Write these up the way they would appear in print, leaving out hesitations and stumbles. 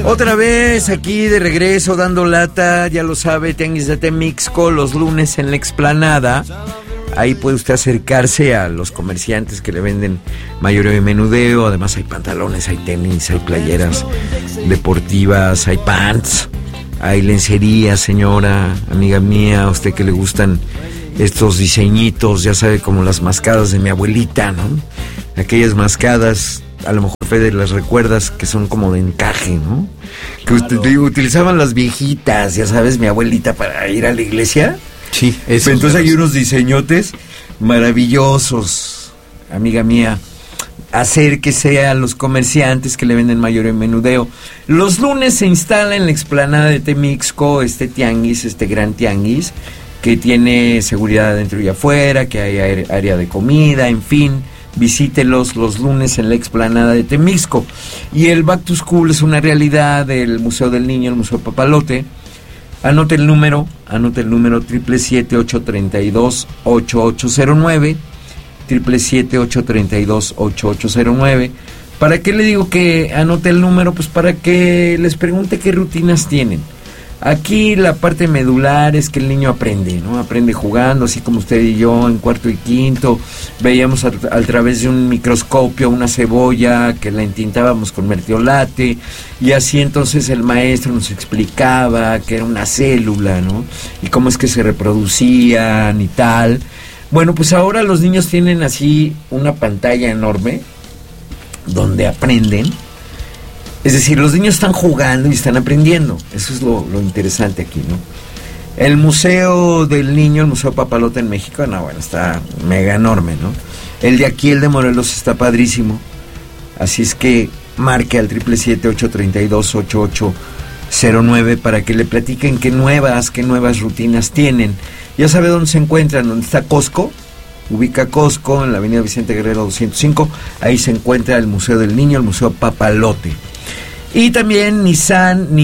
Otra vez aquí de regreso dando lata, ya lo sabe, Tianguis de Temixco, los lunes en la explanada. Ahí puede usted acercarse a los comerciantes que le venden mayoreo y menudeo. Además hay pantalones, hay tenis, hay playeras deportivas, hay pants, hay lencería, señora, amiga mía, a usted que le gustan estos diseñitos, ya sabe, como las mascadas de mi abuelita, ¿no? Aquellas mascadas, a lo mejor Fede las recuerdas, que son como de encaje, ¿no? Que utilizaban las viejitas, ya sabes, mi abuelita para ir a la iglesia. Sí, eso. Entonces hay unos diseñotes maravillosos, amiga mía. Acérquese a los comerciantes que le venden mayoreo y menudeo. Los lunes se instala en la explanada de Temixco este tianguis, este gran tianguis, que tiene seguridad dentro y afuera, que hay área de comida, en fin. Visítelos los lunes en la explanada de Temixco. Y el Back to School es una realidad del Museo del Niño, el Museo Papalote. Anote el número 777-832-8809, 777-832-8809. ¿Para qué le digo que anote el número? Pues para que les pregunte qué rutinas tienen. Aquí la parte medular es que el niño aprende, ¿no? Aprende jugando, así como usted y yo en cuarto y quinto. Veíamos a través de un microscopio una cebolla que la entintábamos con mertiolate, y así entonces el maestro nos explicaba que era una célula, ¿no? Y cómo es que se reproducían y tal. Bueno, pues ahora los niños tienen así una pantalla enorme donde aprenden. Es decir, los niños están jugando y están aprendiendo. Eso es lo interesante aquí, ¿no? El Museo del Niño, el Museo Papalote en México, no, bueno, está mega enorme, ¿no? El de aquí, el de Morelos, está padrísimo. Así es que marque al 777-832-8809 para que le platiquen qué nuevas rutinas tienen. Ya sabe dónde se encuentran, dónde está Costco. Ubica Costco en la avenida Vicente Guerrero 205. Ahí se encuentra el Museo del Niño, el Museo Papalote. Y también Nissan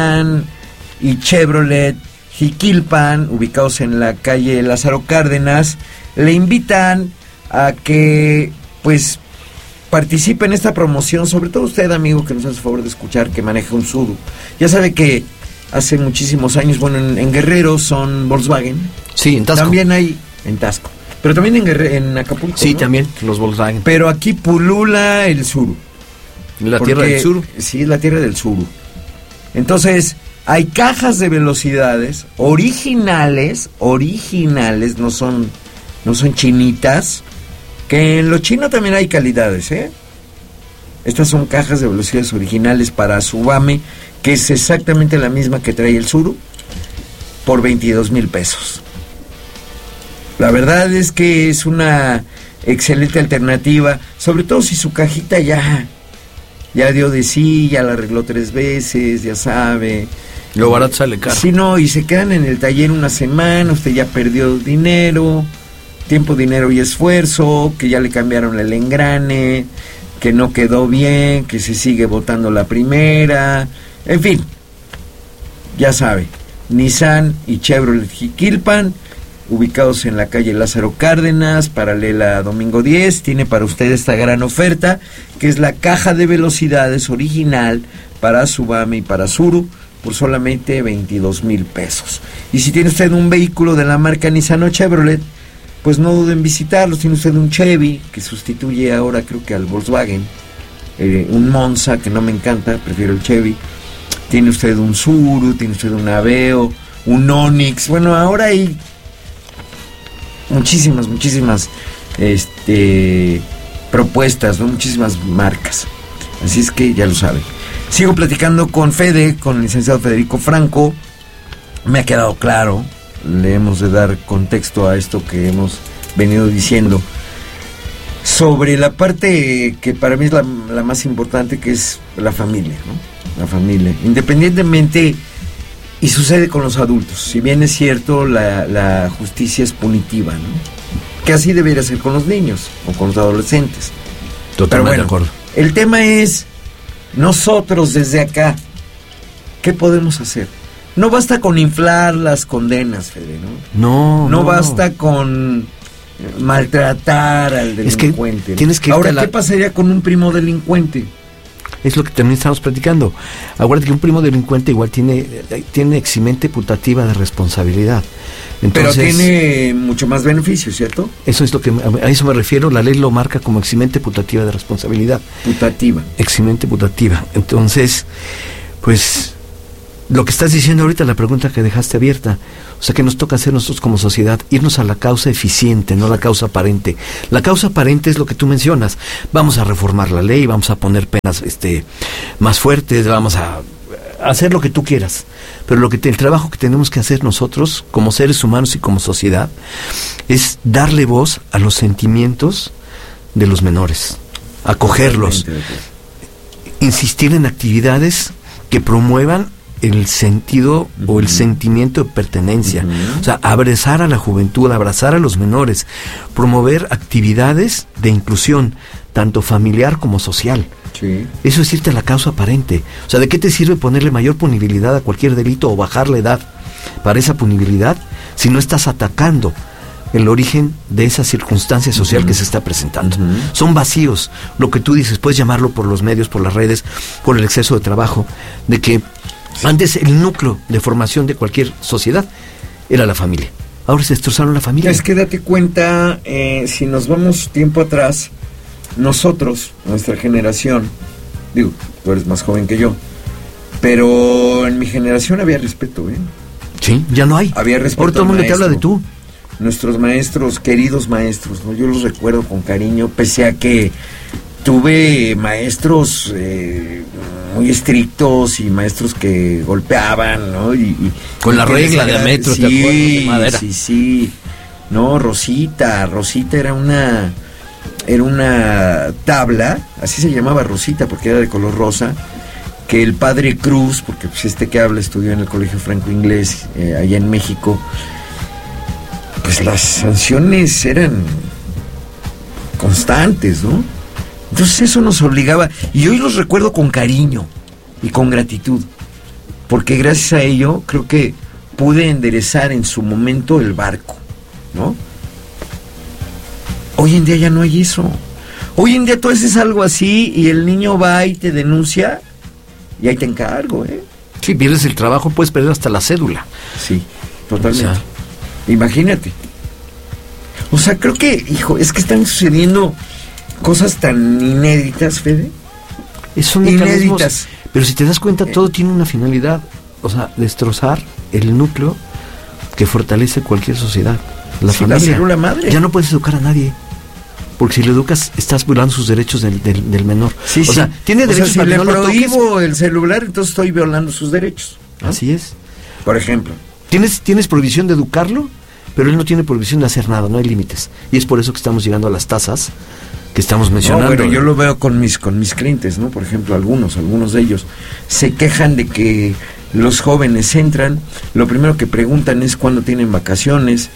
y Chevrolet Jiquilpan, ubicados en la calle Lázaro Cárdenas, le invitan a que pues participe en esta promoción, sobre todo usted, amigo, que nos hace favor de escuchar, que maneja un Tsuru. Ya sabe que hace muchísimos años, bueno, en Guerrero son Volkswagen. Sí, en Tasco. También hay en Tasco, pero también en Acapulco. Sí, ¿no? también los Volkswagen. Pero aquí pulula el Tsuru. La tierra del Tsuru. Sí, es la tierra del Tsuru. Entonces, hay cajas de velocidades originales, no son chinitas, que en lo chino también hay calidades, ¿eh? Estas son cajas de velocidades originales para Subame, que es exactamente la misma que trae el Tsuru, por 22,000 pesos. La verdad es que es una excelente alternativa, sobre todo si su cajita ya dio de sí, ya la arregló 3 veces, ya sabe. Lo barato sale caro. Si no, y se quedan en el taller una semana, usted ya perdió dinero, tiempo, dinero y esfuerzo, que ya le cambiaron el engrane, que no quedó bien, que se sigue botando la primera, en fin, ya sabe. Nissan y Chevrolet Jiquilpan, ubicados en la calle Lázaro Cárdenas, paralela a Domingo 10, tiene para usted esta gran oferta, que es la caja de velocidades original para Subame y para Tsuru, por solamente 22,000 pesos. Y si tiene usted un vehículo de la marca Nissan o Chevrolet, pues no duden en visitarlos. Tiene usted un Chevy, que sustituye ahora creo que al Volkswagen, un Monza, que no me encanta, prefiero el Chevy. Tiene usted un Tsuru, tiene usted un Aveo, un Onix. Bueno, ahora hay muchísimas propuestas, ¿no? Muchísimas marcas. Así es que ya lo saben. Sigo platicando con Fede, con el licenciado Federico Franco. Me ha quedado claro, le hemos de dar contexto a esto que hemos venido diciendo, sobre la parte que para mí es la más importante, que es la familia, ¿no? La familia, independientemente, y sucede con los adultos, si bien es cierto, la justicia es punitiva, ¿no? Que así debería ser con los niños o con los adolescentes. Totalmente de acuerdo. El tema es, nosotros desde acá, ¿qué podemos hacer? No basta con inflar las condenas, Fede, ¿no? No basta con maltratar al delincuente. Es que tienes que ahora, ¿qué pasaría con un primo delincuente? Es lo que también estamos platicando. Acuérdate que un primo delincuente igual tiene eximente putativa de responsabilidad. Entonces, pero tiene mucho más beneficio, ¿cierto? Eso es a eso me refiero. La ley lo marca como eximente putativa de responsabilidad. Putativa. Eximente putativa. Entonces, pues, lo que estás diciendo ahorita, la pregunta que dejaste abierta, o sea, que nos toca hacer nosotros como sociedad, irnos a la causa eficiente, no la causa aparente. La causa aparente es lo que tú mencionas. Vamos a reformar la ley, vamos a poner penas más fuertes, vamos a hacer lo que tú quieras. Pero el trabajo que tenemos que hacer nosotros, como seres humanos y como sociedad, es darle voz a los sentimientos de los menores, acogerlos, insistir en actividades que promuevan el sentido o el sentimiento de pertenencia, o sea, abrazar a la juventud, abrazar a los menores, promover actividades de inclusión, tanto familiar como social. Sí. Eso es irte a la causa aparente. O sea, ¿de qué te sirve ponerle mayor punibilidad a cualquier delito o bajar la edad para esa punibilidad si no estás atacando el origen de esa circunstancia social que se está presentando? Son vacíos. Lo que tú dices, puedes llamarlo por los medios, por las redes, por el exceso de trabajo, de que antes el núcleo de formación de cualquier sociedad era la familia. Ahora se destrozaron la familia. Es que date cuenta, si nos vamos tiempo atrás, nosotros, nuestra generación, digo, tú eres más joven que yo, pero en mi generación había respeto, ¿eh? Sí, ya no hay. Había respeto. Ahora todo el mundo te habla de tú. Nuestros maestros, queridos maestros, ¿no? Yo los recuerdo con cariño, pese a que tuve maestros muy estrictos y maestros que golpeaban, ¿no? Y con la regla de metros, sí, ¿te acuerdas? De madera. Sí. No, Rosita era una tabla, así se llamaba Rosita porque era de color rosa, que el padre Cruz, porque pues que habla estudió en el Colegio Franco Inglés allá en México, pues las sanciones eran constantes, ¿no? Entonces eso nos obligaba, y hoy los recuerdo con cariño y con gratitud, porque gracias a ello creo que pude enderezar en su momento el barco, ¿no? Hoy en día ya no hay eso. Hoy en día tú haces algo así y el niño va y te denuncia y ahí te encargo, ¿eh? Sí, pierdes el trabajo, puedes perder hasta la cédula. Sí, totalmente. O sea, imagínate. O sea, creo que, hijo, es que están sucediendo cosas tan inéditas, Fede. Son inéditas. Pero si te das cuenta, todo tiene una finalidad. O sea, destrozar el núcleo que fortalece cualquier sociedad. La familia. La célula madre. Ya no puedes educar a nadie. Porque si lo educas, estás violando sus derechos del menor. Sí, o sea, tiene derechos, si para le que no lo prohíbo toques. el celular, entonces estoy violando sus derechos, ¿no? Así es. Por ejemplo. Tienes prohibición de educarlo, pero él no tiene prohibición de hacer nada, no hay límites. Y es por eso que estamos llegando a las tasas que estamos mencionando. No, pero yo lo veo con mis clientes, ¿no? Por ejemplo, algunos de ellos se quejan de que los jóvenes entran, lo primero que preguntan es cuándo tienen vacaciones,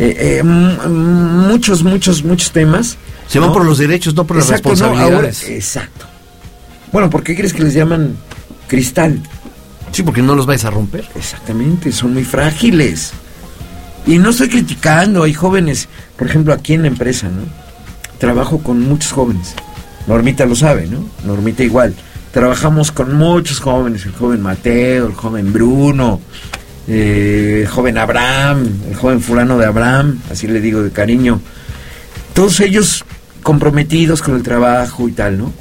muchos temas. Se van por los derechos, no por las responsabilidades. No, ahora, exacto. Bueno, ¿por qué crees que les llaman cristal? Sí, porque no los vais a romper. Exactamente, son muy frágiles. Y no estoy criticando, hay jóvenes, por ejemplo, aquí en la empresa, ¿no? Trabajo con muchos jóvenes. Normita lo sabe, ¿no? Normita igual. Trabajamos con muchos jóvenes, el joven Mateo, el joven Bruno, el joven Abraham, el joven fulano de Abraham, así le digo de cariño. Todos ellos comprometidos con el trabajo y tal, ¿no?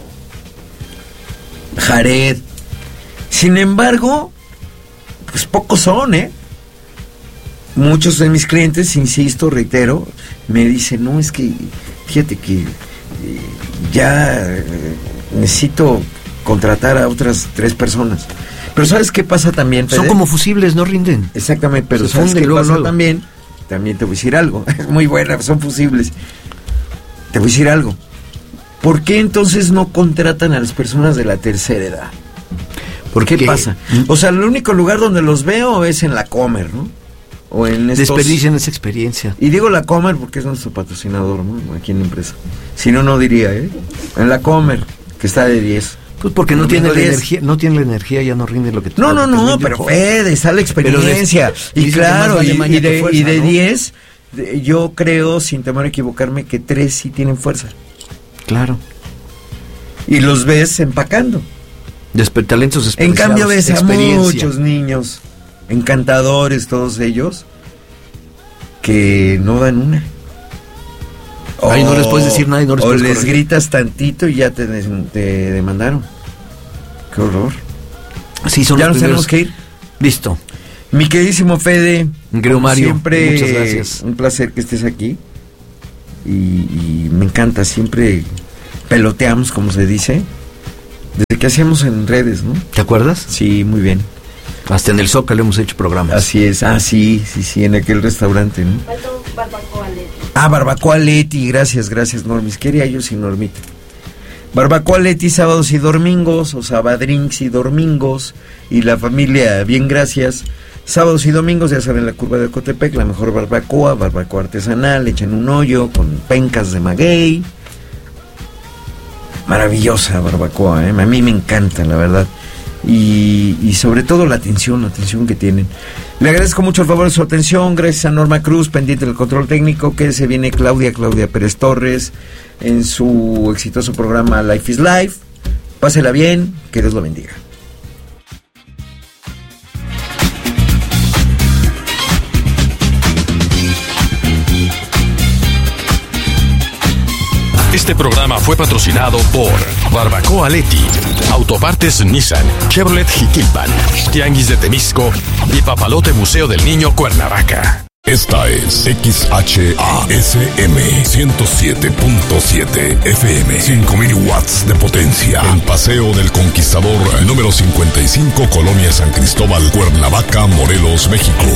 Jared. Sin embargo, pues pocos son, ¿eh? Muchos de mis clientes, insisto, reitero, me dicen, no, es que, fíjate que ya necesito contratar a otras 3 personas. Pero ¿sabes qué pasa también, Pedro? Son como fusibles, no rinden. Exactamente, pero se ¿sabes qué luego, pasa luego. también? También te voy a decir algo, es muy buena, son fusibles. Te voy a decir algo. ¿Por qué entonces no contratan a las personas de la tercera edad? ¿Qué pasa? O sea, el único lugar donde los veo es en la Comer, ¿no? O en estos... Desperdician esa experiencia. Y digo la Comer porque es nuestro patrocinador, ¿no? Aquí en la empresa. Si no, no diría, ¿eh? En la Comer, que está de 10. Pues porque no tiene la energía, ya no rinde lo que tú. No, pero Fede, está la experiencia. Y claro, y de 10, yo creo, sin temor a equivocarme, que 3 sí tienen fuerza. Claro. Y los ves empacando. Talentos En desperdiciados. cambio ves a experiencia. muchos niños encantadores, todos ellos, que no dan una. Ay, no les puedes decir nada y no les o puedes les corregir. gritas tantito y ya te demandaron. Qué horror. Sí, son Ya los nos tenemos primeros. que ir. Listo. Mi queridísimo Fede, Mi querido como Mario, siempre, muchas gracias. Un placer que estés aquí. Y me encanta, siempre peloteamos, como se dice, desde que hacíamos en redes, ¿no? ¿Te acuerdas? Sí, muy bien. Hasta en el Zócalo hemos hecho programas. Así es, sí, en aquel restaurante, ¿no? Faltó barbacoa Leti. Barbacoa Leti, gracias, Normis. ¿Qué haría yo sin Normita? Barbacoa Leti, sábados y domingos, o sabadrinks y domingos, y la familia, bien, gracias. Sábados y domingos, ya saben, la curva de Cotepec, la mejor barbacoa artesanal, hecha en un hoyo, con pencas de maguey. Maravillosa barbacoa, a mí me encanta, la verdad. Y sobre todo la atención que tienen. Le agradezco mucho el favor de su atención, gracias a Norma Cruz, pendiente del control técnico, que se viene Claudia Pérez Torres, en su exitoso programa Life is Life. Pásela bien, que Dios lo bendiga. Este programa fue patrocinado por Barbacoa Leti, Autopartes Nissan, Chevrolet Jiquilpan, Tianguis de Temisco y Papalote Museo del Niño Cuernavaca. Esta es XHASM 107.7 FM, 5000 watts de potencia. En Paseo del Conquistador, número 55, Colonia San Cristóbal, Cuernavaca, Morelos, México.